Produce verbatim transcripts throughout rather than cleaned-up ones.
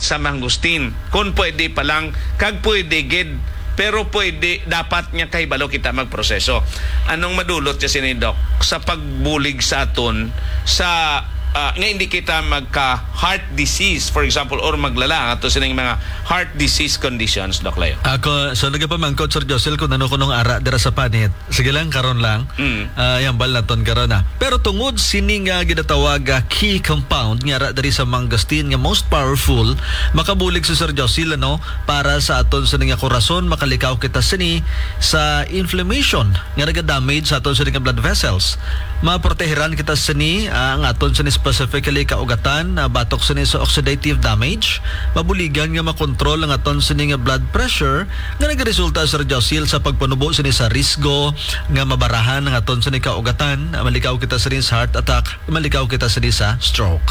sa mangustin. Kung pwede pa lang, kag pwede gid, pero pwede, dapat niya kay balo kita magproseso. Anong madulot kasi ni Doc? Sa pagbulig sa aton, sa Uh, nga hindi kita magka heart disease, for example, or maglala ato sining mga heart disease conditions, Doc Leo. Ako, so nagapamangkot, Sir Josel, kung ano ko nung ara dira sa panit. Sige lang, karon lang. Mm. Uh, yung bal naton karon na. Pero tungod sini nga ginatawag uh, key compound nga ara diri sa mangustin nga most powerful, makabulig sa Sir Josel, ano, para sa aton sa nga korason, makalikaw kita sini sa inflammation nga naga-damage sa aton sa nga blood vessels. Maproteheran kita sini uh, ang aton sa specifically kaugatan na uh, batok sini sa oxidative damage, mabuligan nga makontrol ang aton sini nga blood pressure nga nagaresulta sa Josel sa pagpanubo sini sa risgo nga mabarahan ang aton sini kaugatan, uh, malikaw kita sini sa heart attack, malikaw kita sini sa stroke.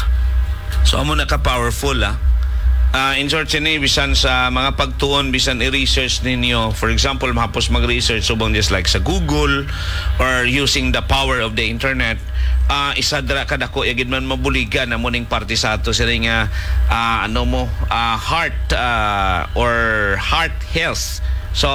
So amo na ka powerful ah. Uh, in short sini bisan sa mga pagtuon, bisan i-research ninyo, for example mahapos mag-research subong just like sa Google or using the power of the internet, uh, isa dra kadako yagid man mabuligan na muning parte sa ato sila nga uh, ano mo uh, heart uh, or heart health. So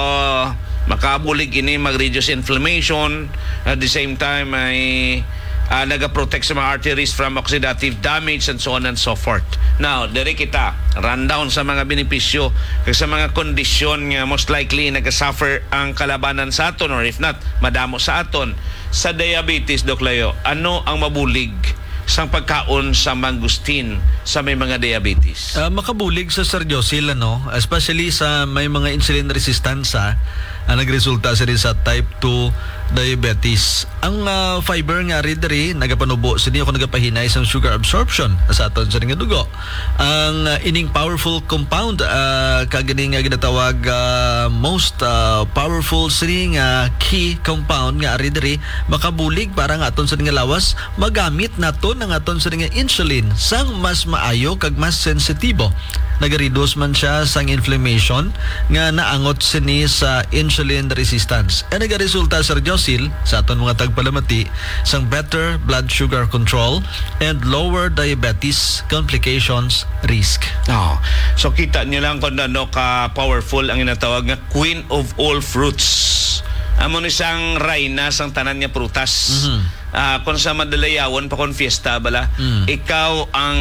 makabulig ini mag-reduce inflammation, at the same time ay Uh, naga-protect sa mga arteries from oxidative damage and so on and so forth. Now, diri kita rundown sa mga benepisyo kag sa mga kondisyon nga most likely naga-suffer ang kalabanan sa aton, or if not, madamo sa aton. Sa diabetes, Doc Leo, ano ang mabulig sang pagkaon sa mangustin sa may mga diabetes? Uh, makabulig sa Sir Josel, ano, especially sa may mga insulin resistance ang nagresulta sa sa type two diabetes. Ang uh, fiber nga rideri nagapanubo sini ako nagapahinay sa sugar absorption sa aton sa nga dugo. Ang uh, ining powerful compound uh, kagani nga ginatawag uh, most uh, powerful sini nga key compound nga rideri makabulig para nga aton sa nga lawas magamit naton ang aton sa nga insulin sang mas maayo kag mas sensitibo. Nag-reduce man siya sang inflammation nga naangot sini sa insulin resistance. E nagaresulta Sir Josel sa aton mga tagpalamati sang better blood sugar control and lower diabetes complications risk. Oh, so kita niyo lang kung ano ka powerful ang inatawag nga queen of all fruits. Amo ni sang reyna sang tanan nga prutas. Mm-hmm. Uh, kung sa madalayawon pa kung fiesta bala, mm. ikaw ang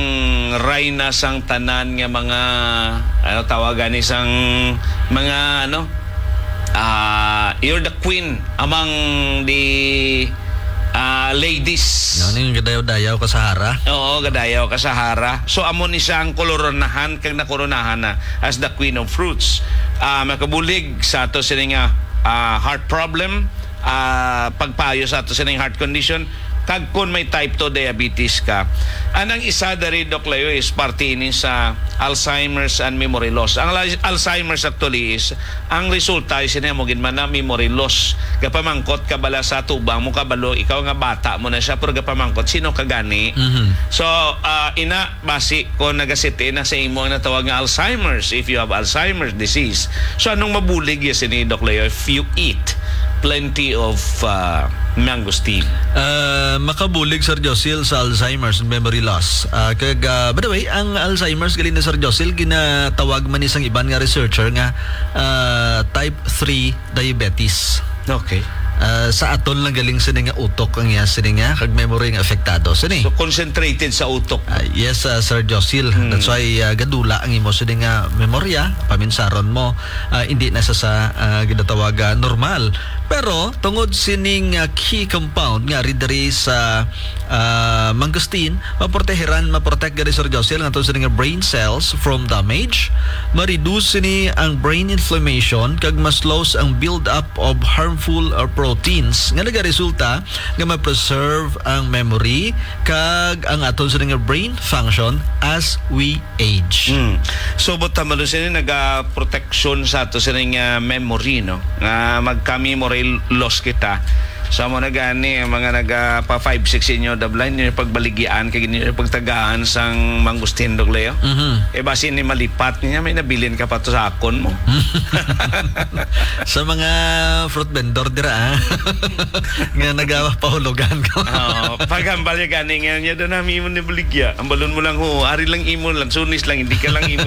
reyna sang tanan nga mga ano tawagan ni sang mga ano uh, you're the queen among the uh, ladies. Ano yung gadayaw-dayaw ka sa hara? Oo, gadayaw ka sa hara. So amo ni siyang koloronahan kag nakoronahan na as the queen of fruits. Uh, makabulig sa ato sila nga uh, heart problem, Uh, pagpayo sa ato sa heart condition, kag kung may type two diabetes ka. Anang isa dari, Doc Leo, is parte ini sa Alzheimer's and memory loss. Ang Alzheimer's actually is ang resulta is mo ginman na memory loss. Gapamangkot ka bala sa tubang mo kabalo, ikaw nga bata mo na siya pero gapamangkot sino ka gani. Mm-hmm. So uh, ina basi ko nagasiti na sa imo na tawag nga Alzheimer's if you have Alzheimer's disease. So anong mabulig yes ni Doc Leo if you eat plenty of uh, mangosteen? Uh, makabulig Sir Josel sa Alzheimer's and memory loss. Uh, kag, uh, by the way, ang Alzheimer's gali na Sir Josel ginatawag man isang iban nga researcher nga uh, type three diabetes. Okay. Uh, sa aton lang galing sini nga utok ang iya sini nga kag memory nga apektado sini. So concentrated sa utok. Uh, yes, uh, Sir Josel. Hmm. That's why uh, gadula ang imo sini nga memorya, paminsaron mo uh, hindi na sa sa uh, ginatawag uh, normal. Pero tungod sining uh, key compound nga rideri sa uh, mangosteen, maproteheran, maprotect gani Sir Josel nga sini nga brain cells from damage, ma-reduce sini ang brain inflammation kag ma-slows ang build up of harmful or proteins nga nagaresulta nga ma-preserve ang memory kag ang aton sa nga brain function as we age. Mm. So but tama sini naga-protection sa ato sa nga memory, no? Nga magka-memory loss kita. So mo na gani mga naga pa five six inyo dablan niyo pagbaligian kay niyo pagtagaan sang mangustin, Doc Leo. Mm-hmm. E basi ni malipat niya may nabilin ka pa to sa akon mo. Sa mga fruit vendor dira ah. Nga nagapahulugan ko. Oh, paghambal gani nga niya do na mi mo ni baligya. Ang balon mo lang ho, ari lang imo lang sunis lang hindi ka lang imo